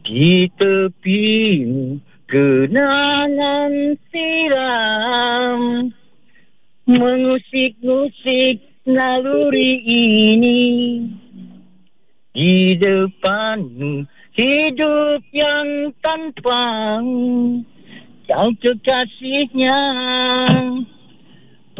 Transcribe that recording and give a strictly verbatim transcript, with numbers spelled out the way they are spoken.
Di tepimu kenangan silam, mengusik-ngusik naluri ini. Di depanmu hidup yang tampang, kau kekasihnya.